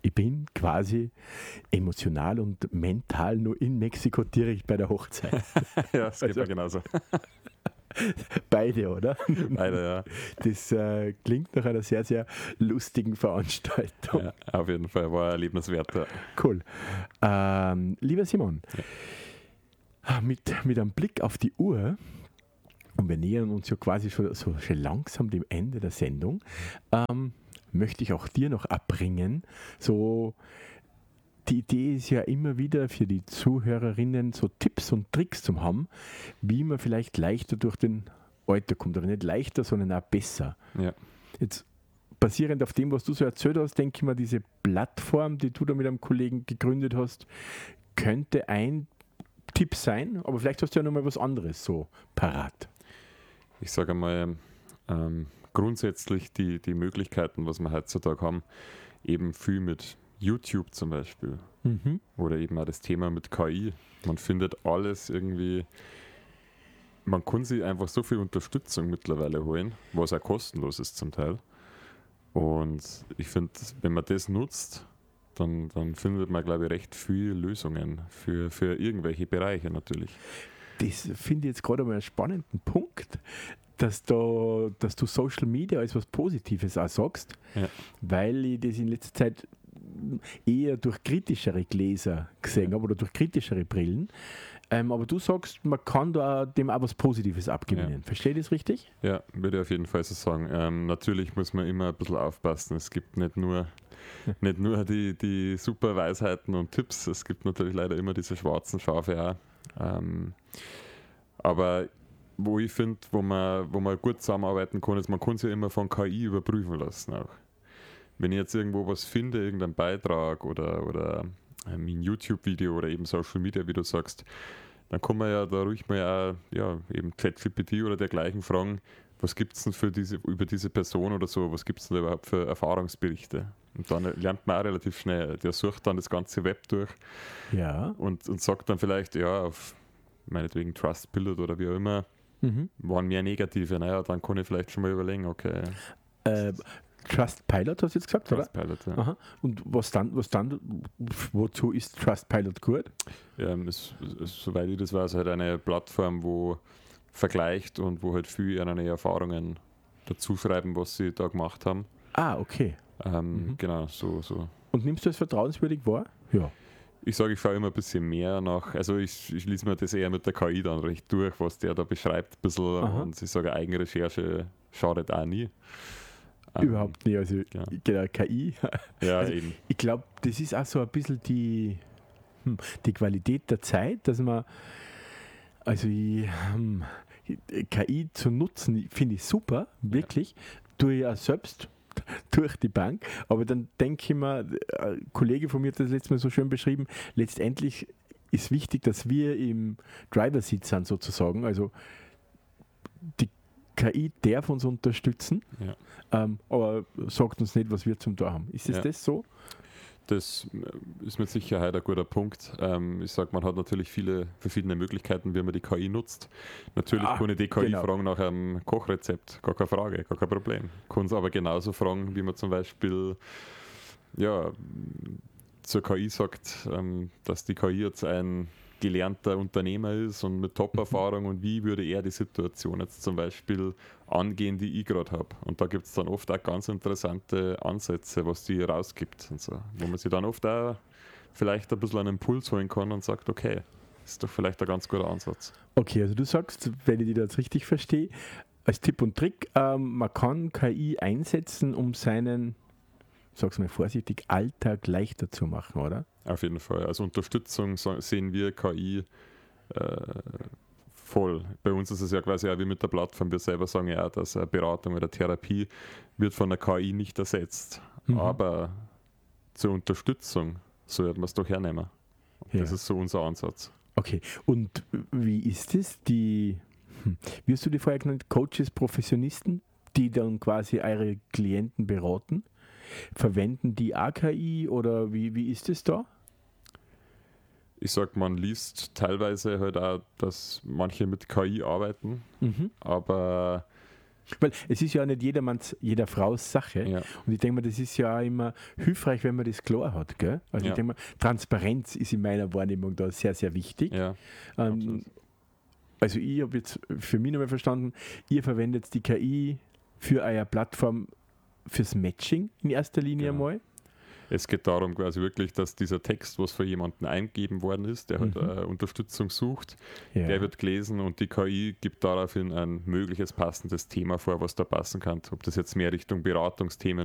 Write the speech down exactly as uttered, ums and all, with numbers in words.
Ich bin quasi emotional und mental nur in Mexiko direkt bei der Hochzeit. Ja, das geht Also- mir genauso. Beide, oder? Beide, ja. Das äh, klingt nach einer sehr, sehr lustigen Veranstaltung. ja. Auf jeden Fall, war ein Erlebniswert. Ja. Cool. Ähm, lieber Simon, mit, mit einem Blick auf die Uhr, und wir nähern uns ja quasi schon so schon langsam dem Ende der Sendung, ähm, möchte ich auch dir noch abbringen, so die Idee ist ja immer wieder für die Zuhörerinnen so Tipps und Tricks zu haben, wie man vielleicht leichter durch den Alltag kommt. Oder nicht leichter, sondern auch besser. Ja. Jetzt basierend auf dem, was du so erzählt hast, denke ich mir, diese Plattform, die du da mit einem Kollegen gegründet hast, könnte ein Tipp sein, aber vielleicht hast du ja noch mal was anderes so parat. Ich sage einmal, ähm, grundsätzlich die, die Möglichkeiten, was wir heutzutage haben, eben viel mit YouTube zum Beispiel Mhm. oder eben auch das Thema mit K I. Man findet alles irgendwie, man kann sich einfach so viel Unterstützung mittlerweile holen, was auch kostenlos ist zum Teil. Und ich finde, wenn man das nutzt, dann, dann findet man, glaube ich, recht viele Lösungen für, für irgendwelche Bereiche natürlich. Das finde ich jetzt gerade mal einen spannenden Punkt, dass, da, dass du Social Media als was Positives auch sagst, Ja. weil ich das in letzter Zeit eher durch kritischere Gläser gesehen habe oder durch kritischere Brillen. Ähm, aber du sagst, man kann da dem auch was Positives abgewinnen. Ja. Verstehe ich das richtig? Ja, würde ich auf jeden Fall so sagen. Ähm, natürlich muss man immer ein bisschen aufpassen. Es gibt nicht nur, nicht nur die, die super Weisheiten und Tipps, es gibt natürlich leider immer diese schwarzen Schafe auch. Ähm, aber wo ich finde, wo man, wo man gut zusammenarbeiten kann, ist, man kann sich ja immer von K I überprüfen lassen auch. Wenn ich jetzt irgendwo was finde, irgendeinen Beitrag oder, oder ein YouTube-Video oder eben Social Media, wie du sagst, dann kann man ja da ruhig mal auch, ja, eben ChatGPT oder dergleichen fragen, was gibt es denn für diese, über diese Person oder so, was gibt es denn überhaupt für Erfahrungsberichte? Und dann lernt man auch relativ schnell. Der sucht dann das ganze Web durch Ja. und, und sagt dann vielleicht, ja, auf meinetwegen Trustpilot oder wie auch immer, Mhm. waren mehr negative. Naja, dann kann ich vielleicht schon mal überlegen, okay, Äh, Trustpilot hast du jetzt gesagt, oder? Trustpilot, ja. Aha. Und was dann, was dann, wozu ist Trustpilot gut? Ja, ist, ist, soweit ich das weiß, halt eine Plattform, wo vergleicht und wo halt viele ihre Erfahrungen dazu schreiben, was sie da gemacht haben. Ah, okay. Ähm, Mhm. Genau, so, so. Und nimmst du das vertrauenswürdig wahr? Ja. Ich sage, ich schaue immer ein bisschen mehr nach, also ich, ich lese mir das eher mit der K I dann recht durch, was der da beschreibt ein bisschen. Aha. Und ich sage, Eigenrecherche schadet auch nie. Ähm, Überhaupt nicht. Also, ja. genau, K I. Ja, Also, eben. Ich glaube, das ist auch so ein bisschen die, hm, die Qualität der Zeit, dass man, also ich, hm, K I zu nutzen, finde ich super, wirklich. Tue ich auch selbst durch die Bank. Aber dann denke ich mir, ein Kollege von mir hat das letztes Mal so schön beschrieben, letztendlich ist wichtig, dass wir im Driver-Seat sind sozusagen. Also die K I darf uns unterstützen, Ja. ähm, aber sagt uns nicht, was wir zum Tor haben. Ist es Ja. das so? Das ist mit Sicherheit ein guter Punkt. Ähm, ich sage, man hat natürlich viele verschiedene Möglichkeiten, wie man die K I nutzt. Natürlich Ah, kann ich die K I genau. fragen nach einem Kochrezept, gar keine Frage, gar kein Problem. Kann es aber genauso fragen, wie man zum Beispiel ja, zur K I sagt, ähm, dass die K I jetzt ein gelernter Unternehmer ist und mit Top-Erfahrung und wie würde er die Situation jetzt zum Beispiel angehen, die ich gerade habe. Und da gibt es dann oft auch ganz interessante Ansätze, was die rausgibt und so, wo man sich dann oft auch vielleicht ein bisschen einen Impuls holen kann und sagt, okay, ist doch vielleicht ein ganz guter Ansatz. Okay, also du sagst, wenn ich dich da jetzt richtig verstehe, als Tipp und Trick, ähm, man kann K I einsetzen, um seinen, sag's mal vorsichtig, Alltag leichter zu machen, oder? Auf jeden Fall. Als Unterstützung so- sehen wir K I äh, voll. Bei uns ist es ja quasi auch wie mit der Plattform. Wir selber sagen ja auch, dass eine Beratung oder Therapie wird von der K I nicht ersetzt. Mhm. Aber zur Unterstützung sollte man es doch hernehmen. Ja. Das ist so unser Ansatz. Okay, und wie ist es, die, hm, wie hast du die vorher genannt, Coaches, Professionisten, die dann quasi eure Klienten beraten? Verwenden die A K I oder wie, wie ist es da? Ich sag, man liest teilweise halt auch, dass manche mit K I arbeiten, Mhm. aber Weil es ist ja auch nicht jedermanns, jeder Frau's Sache. Ja. Und ich denke mir, das ist ja auch immer hilfreich, wenn man das klar hat. Gell? Also Ja. ich denke mal, Transparenz ist in meiner Wahrnehmung da sehr, sehr wichtig. Ja, Ähm, also ich habe jetzt für mich nochmal verstanden, ihr verwendet die K I für eure Plattform fürs Matching in erster Linie Genau. einmal. Es geht darum quasi wirklich, dass dieser Text, was für jemanden eingegeben worden ist, der Mhm. halt äh, Unterstützung sucht, Ja. der wird gelesen und die K I gibt daraufhin ein mögliches passendes Thema vor, was da passen kann. Ob das jetzt mehr Richtung Beratungsthemen